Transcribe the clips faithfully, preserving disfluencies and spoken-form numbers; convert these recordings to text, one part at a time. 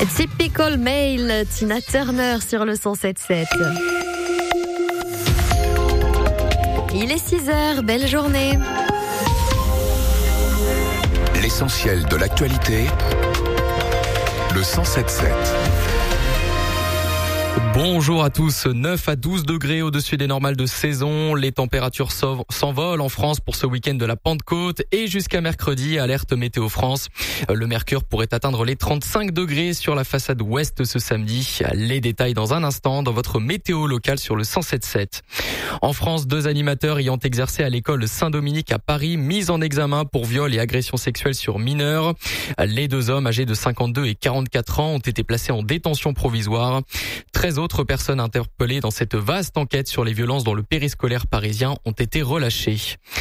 Typical Male, Tina Turner sur le cent sept sept. Il est six heures, belle journée. L'essentiel de l'actualité, le cent sept sept. Bonjour à tous, neuf à douze degrés au-dessus des normales de saison. Les températures s'envolent en France pour ce week-end de la Pentecôte et jusqu'à mercredi, alerte Météo France. Le mercure pourrait atteindre les trente-cinq degrés sur la façade ouest ce samedi. Les détails dans un instant dans votre météo locale sur le cent sept sept. En France, deux animateurs ayant exercé à l'école Saint-Dominique à Paris, mis en examen pour viol et agression sexuelle sur mineurs. Les deux hommes âgés de cinquante-deux et quarante-quatre ans ont été placés en détention provisoire. treize autres personnes interpellées dans cette vaste enquête sur les violences dans le périscolaire parisien ont été relâchées.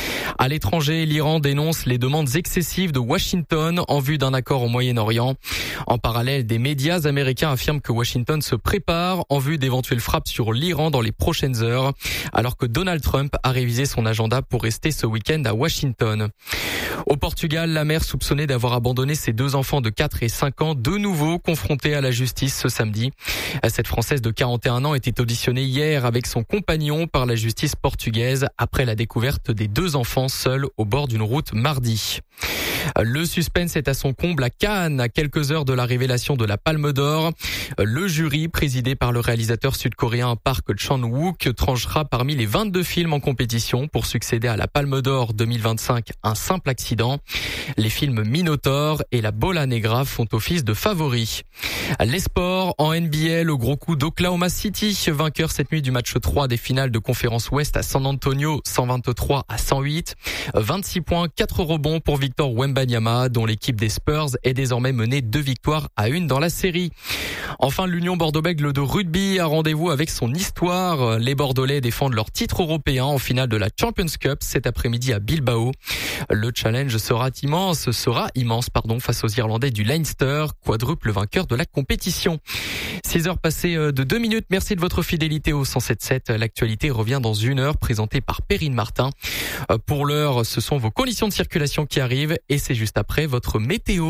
À l'étranger, l'Iran dénonce les demandes excessives de Washington en vue d'un accord au Moyen-Orient. En parallèle, des médias américains affirment que Washington se prépare en vue d'éventuelles frappes sur l'Iran dans les prochaines heures, alors que Donald Trump a révisé son agenda pour rester ce week-end à Washington. Au Portugal, la mère soupçonnée d'avoir abandonné ses deux enfants de quatre et cinq ans, de nouveau confrontée à la justice ce samedi. Cette Française de quarante et un ans était auditionnée hier avec son compagnon par la justice portugaise après la découverte des deux enfants seuls au bord d'une route mardi. Le suspense est à son comble à Cannes, à quelques heures de la révélation de la Palme d'Or. Le jury, présidé par le réalisateur sud-coréen Park Chan-wook, tranchera parmi les vingt-deux films en compétition pour succéder à la Palme d'Or deux mille vingt-cinq, Un simple accident. Les films Minotaur et La Bola Negra font office de favoris. Les sports, en N B A, le gros coup d'Oklahoma City, vainqueur cette nuit du match trois des finales de conférence Ouest à San Antonio, cent vingt-trois à cent huit. vingt-six points, quatre rebonds pour Victor Wembanyama, dont l'équipe des Spurs est désormais menée deux victoires à une dans la série. Enfin, l'Union Bordeaux-Bègles de rugby a rendez-vous avec son histoire. Les Bordelais défendent leur titre européen en finale de la Champions Cup cet après-midi à Bilbao. Le challenge sera immense, sera immense, pardon, face aux Irlandais du Leinster, quadruple vainqueur de la compétition. six heures passées de deux minutes. Merci de votre fidélité au cent sept sept. L'actualité revient dans une heure, présentée par Perrine Martin. Pour l'heure, ce sont vos conditions de circulation qui arrivent et c'est juste après votre météo.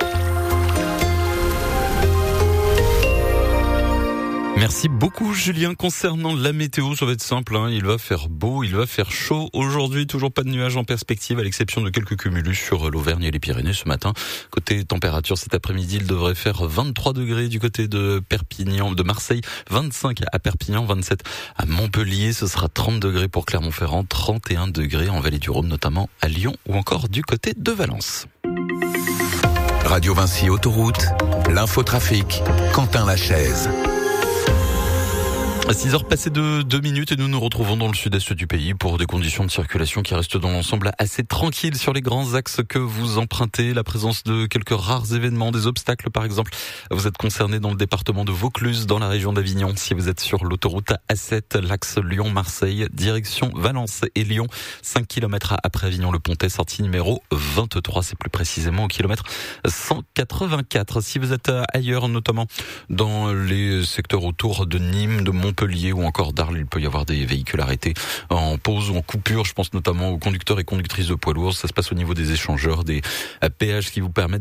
Merci beaucoup Julien. Concernant la météo, ça va être simple, hein. Il va faire beau, il va faire chaud. Aujourd'hui, toujours pas de nuages en perspective, à l'exception de quelques cumulus sur l'Auvergne et les Pyrénées ce matin. Côté température, cet après-midi, il devrait faire vingt-trois degrés du côté de Perpignan, de Marseille, vingt-cinq à Perpignan, vingt-sept à Montpellier. Ce sera trente degrés pour Clermont-Ferrand, trente et un degrés en Vallée du Rhône, notamment à Lyon ou encore du côté de Valence. Radio Vinci Autoroute, l'infotrafic, Quentin Lachaise. À six heures passées de deux minutes et nous nous retrouvons dans le sud-est du pays pour des conditions de circulation qui restent dans l'ensemble assez tranquilles sur les grands axes que vous empruntez. La présence de quelques rares événements, des obstacles par exemple. Vous êtes concerné dans le département de Vaucluse, dans la région d'Avignon. Si vous êtes sur l'autoroute A sept, l'axe Lyon-Marseille, direction Valence et Lyon, cinq kilomètres après Avignon-le-Pontet, sortie numéro vingt-trois. C'est plus précisément au kilomètre cent quatre-vingt-quatre. Si vous êtes ailleurs, notamment dans les secteurs autour de Nîmes, de Montpellier, Montpellier ou encore d'Arles, il peut y avoir des véhicules arrêtés en pause ou en coupure. Je pense notamment aux conducteurs et conductrices de poids lourds. Ça se passe au niveau des échangeurs, des péages qui vous permettent